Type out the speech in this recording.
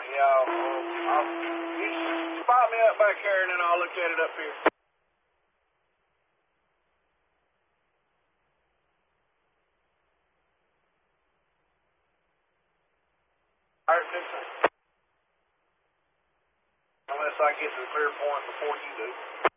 You spot me up back here, and then I'll look at it up here. All right, Dixon. Unless I get to the clear point before you do.